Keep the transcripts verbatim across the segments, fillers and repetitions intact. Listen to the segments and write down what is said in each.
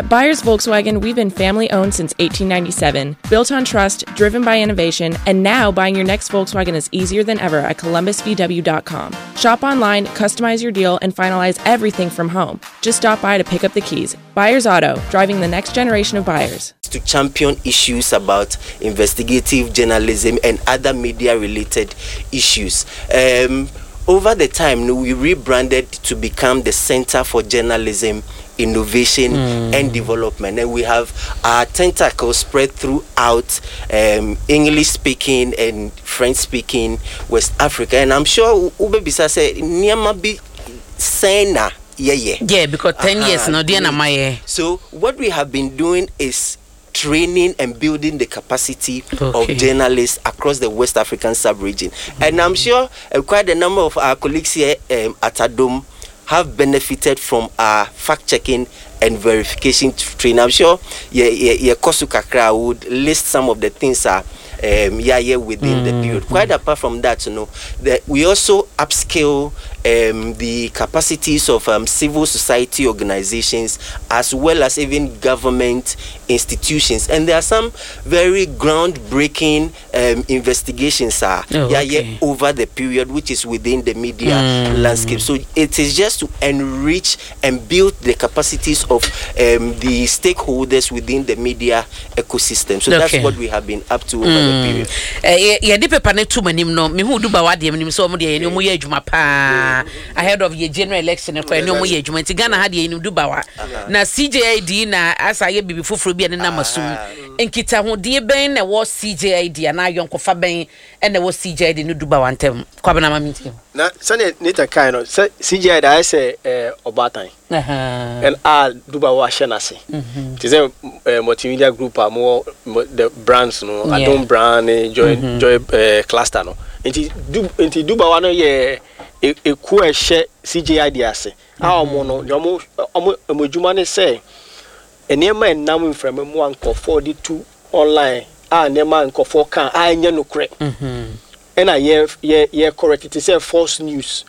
At Byers Volkswagen, we've been family-owned since eighteen ninety-seven, built on trust, driven by innovation, and now buying your next Volkswagen is easier than ever at columbus v w dot com. Shop online, customize your deal, and finalize everything from home. Just stop by to pick up the keys. Byers Auto, driving the next generation of buyers. To champion issues about investigative journalism and other media-related issues. Um, over the time, we rebranded to become the Center for Journalism, Innovation mm. and Development, and we have our tentacles spread throughout um, English-speaking and French-speaking West Africa. And I'm sure Ube Bisa said, "Niama bi sena yeah yeah." Yeah, because ten uh-huh. years no dia na maye. So what we have been doing is training and building the capacity okay. of journalists across the West African sub-region. Mm-hmm. And I'm sure uh, quite a number of our colleagues here um, at Adom have benefited from our fact-checking and verification training. I'm sure yeah, yeah, yeah, Kosu Kakra would list some of the things are um, yeah, yeah, within mm. the period. Quite apart from that, you know, that we also upscale um, the capacities of um, civil society organizations as well as even government institutions. And there are some very groundbreaking um, investigations are oh, yeah, okay. yeah, over the period, which is within the media mm. landscape. So it is just to enrich and build the capacities of um, the stakeholders within the media ecosystem. So okay. that's what we have been up to over mm. the period. Eh, yeah, the paper ne too many no. Me who do ba wadi me so mo de no mo ye adwuma pa ahead of your general election e kwa no mo ye adwuma. Ti Ghana ha de no do ba wa. Na C J I D na asa ye bibi foforo bi ne na masum. Enkita ho de ben na wo C J I D na yonkofa ben e na wo C J I D no do ba wa ntem. Kwa bana ma minti. Na sane nita kai no C J I D I say eh obatan. Uh-huh. And all Duba wa shenase. Mhm. It is a multimedia group are more the brands no. Yeah. I don't brand joy mm-hmm. joy uh, cluster no. Enti du enti Duba wa no ye e e ku e she C J I D ase. Ah omo no omo omo emojuma ne say enema enam mframa mu anko forty-two online ah enema anko four kan ah enye no kre. Mhm. And I ye ye ye correct it is a false news.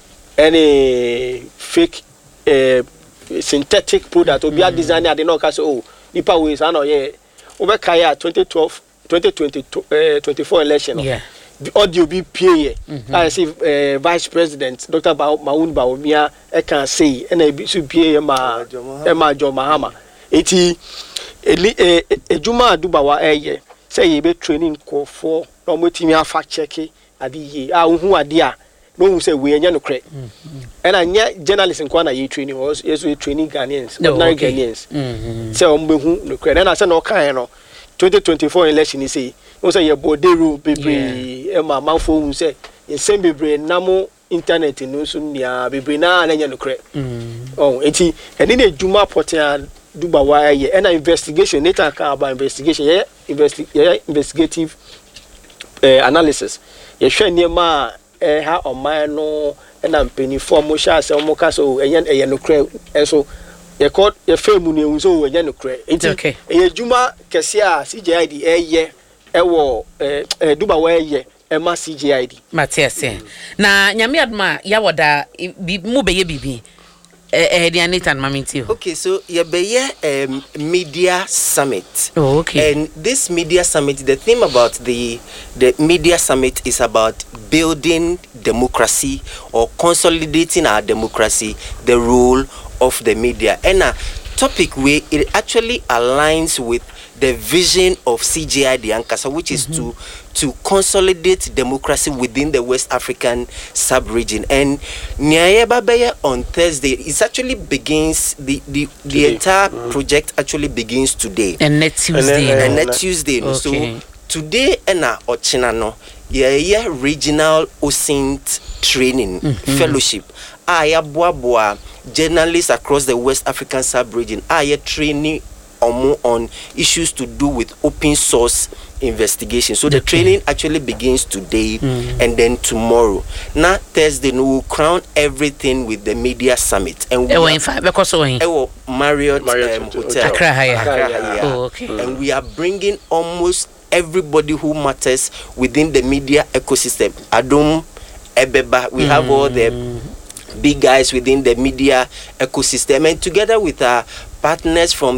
Any fake Uh, synthetic product or be a designer they know say oh nipa ways I know yeah over kaya twenty twelve twenty twenty uh, twenty-four election yeah the audio be pay mm-hmm. I see uh, vice president Doctor Maun Bawumia e can say and I be so pay ma e ma Jo Mahama eti e ejuma duba wa eye say ye be training ko for no motimi afa check adi ye ah hu ade a no say we enya no kre and anya journalists in kwana ye training was yes we training Ghanaians no, ordinary okay. Ghanaians mhm say on behu no kre na say no kan no twenty twenty-four election is say no say ye borderu bebre e ma manfo hu say ye send bebre namo internet no so nia bebre na anya no kre mhm oh enti eni na djuma portal duba wa ye and investigation later ka about investigation ye investi investigative uh, analysis ye hwe niema eh ha oman no na mpeni form sha se omo ka so eyen eye no kra enso ye call ye femu ne hu so eyen no kra enti eye juma kese a C J I D eye ewo eh duba wa eye e ma C J I D Matias na nyame adma ya woda mu beye bibi eh eh Nathan Maminti. Okay, so yeah, be um media summit. Oh, okay. And this media summit, the theme about the the media summit is about building democracy or consolidating our democracy, the role of the media. And a topic where it actually aligns with the vision of C J I D Ankasa, which is mm-hmm. to to consolidate democracy within the West African sub-region. And Nyayebabeye on Thursday, it actually begins, the, the, the entire mm-hmm. project actually begins today. And next Tuesday. And, and next Tuesday. Okay. So today, Ena Ochinano, yeah, regional O S I N T training mm-hmm. fellowship. Aya Boa journalists across the West African sub-region. Aya training on issues to do with open source investigation. So the okay. training actually begins today mm. and then tomorrow. Now Thursday we will crown everything with the media summit. And we are, in fact, because Marriott, Marriott um, Hotel. Accra, yeah. Accra, yeah. Oh, okay. Mm. And we are bringing almost everybody who matters within the media ecosystem. Adom, Ebeba, we mm. have all the big guys within the media ecosystem, and together with our partners from